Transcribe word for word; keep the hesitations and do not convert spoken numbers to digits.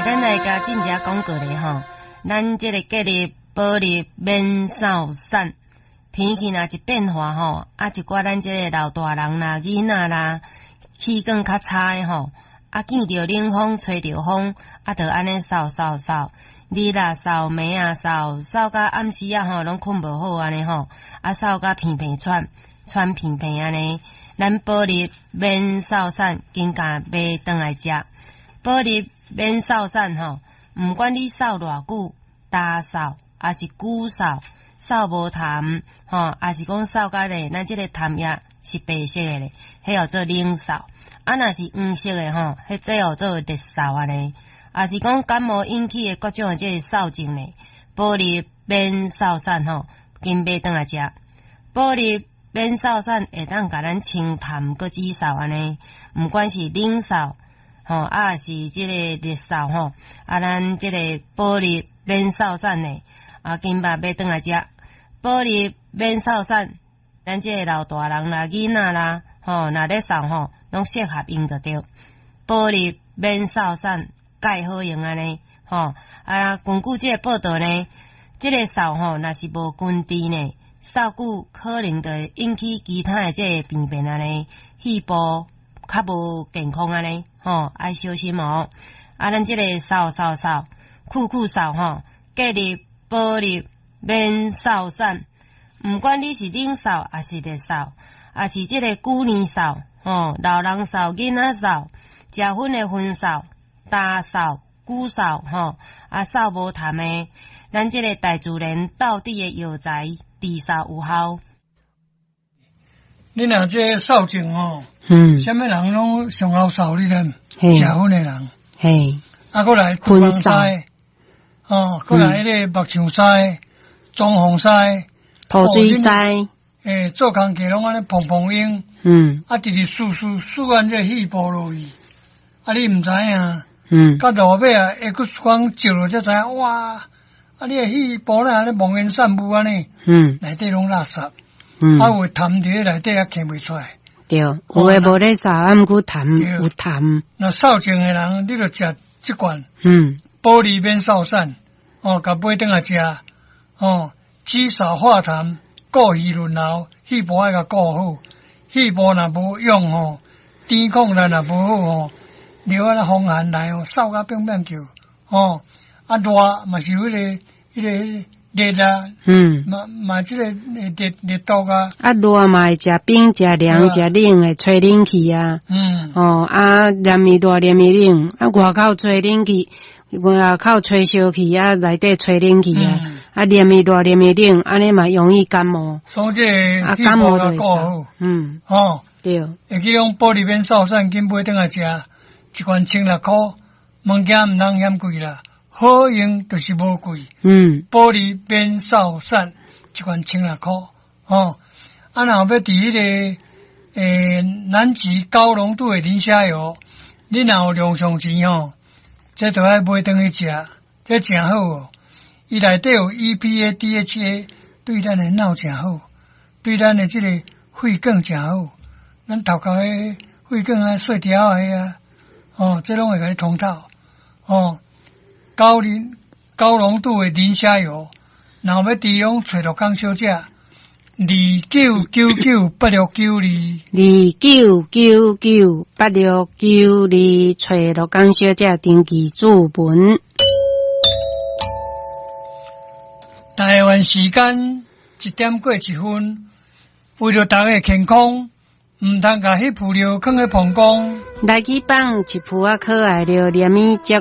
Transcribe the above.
咱来甲进家讲过咧吼，咱即个节日保日免扫散，天气若一变化吼，啊一寡咱即个老大人啦、囡仔啦，气管较差诶吼，啊见着冷风、吹着风，啊着安尼扫扫扫，日啊扫，暝啊扫，扫到暗时啊吼，拢困无好安尼吼，啊扫到鼻鼻喘，喘鼻鼻安尼，咱保日免扫散，紧甲买转来食。保日免扫散吼，毋管你扫偌久，大扫还是久扫，扫无痰吼，还是讲扫甲咧，咱即个痰液是白色诶咧，迄叫做冷扫。啊，若是黄色诶吼，迄即叫做热扫安尼。也是讲感冒引起诶各种诶即个扫症咧，保日免扫散吼，紧买转来食。保日免扫散会当甲咱清痰搁止扫安尼，毋管是冷扫。吼，啊是即个热扫吼，啊咱即个保日免扫散呢，啊今把买转来食。保日免扫散，咱即个老大人啦、囡仔啦，吼，若咧扫吼，拢适合用着着。保日免扫散，介好用安尼，吼，啊根据即个报道呢，即个扫吼，若是无根治呢，扫久可能会引起其他诶即个病变安尼，肺部较无健康安尼。吼，爱小心哦！啊，咱即个扫扫扫，酷酷扫吼，节日保日免扫散，毋管你是冷扫还是热扫，还是即个旧年扫，吼，老人扫、囡仔扫、食薰的薰扫、大扫、久扫，吼，啊扫无痰的，咱即个大自然到底的药材治扫有效。 你若这扫症吼， 嗯， 什么人拢上好扫你知？食薰的人， 嘿， 啊，过来肚肠塞，哦，过来迄个目睭塞、中风塞、 肚水塞， 诶，做工课拢安尼砰砰响， 嗯， 啊，直直簌簌簌完这气波落去，啊，你毋知影， 嗯， 到落尾啊，会佫光照了才知影，哇，啊，你诶气波咧安尼茫然散布安尼，嗯，内底拢垃圾。嗯，啊，有痰伫咧内底也看袂出来。 对，有诶无咧扫，啊，毋过痰有痰。 那扫症诶人，你著食即罐。嗯，保日免扫散，哦，甲买转来食，哦，止扫化痰，固气润喉，气部爱甲顾好。气部若无用吼，鼻孔咱若无好吼，流啊风寒来吼，扫甲乒乒叫，哦，啊热嘛是迄个迄个。热啊，嗯，嘛嘛，即个热热度啊，啊热嘛会食冰、食凉、食冷诶，吹冷气啊，嗯，哦啊，连咪热连咪冷，啊外口吹冷气，外口吹烧气啊，内底吹冷气啊，嗯、啊连咪热连咪冷，安尼嘛容易感冒。 所以这啊感冒就会好，嗯，哦，对，会去用保日免扫散，紧买转来食，一罐千六箍，物件毋通嫌贵啦。好用就是无贵，嗯，保日免扫散一罐千六箍，哦，啊，若要伫迄个诶南极高浓度的磷虾油，你若有量上钱吼，这就爱买转去食，这诚好哦。伊内底有 E P A、D H A， 对咱的脑诚好，对咱的即个肺管诚好，咱头壳的肺管啊、细条啊，啊，哦，这拢会甲你通透，哦。高磷高浓度的磷虾油，若要治疗找六工小姐，二九九九八六九二， 二九九九八六九二，找六工小姐登记注文。 台湾时间一点过一分，为了大家健康，唔通甲迄副料放喺膀胱， 来去放一副啊可爱料连米汁。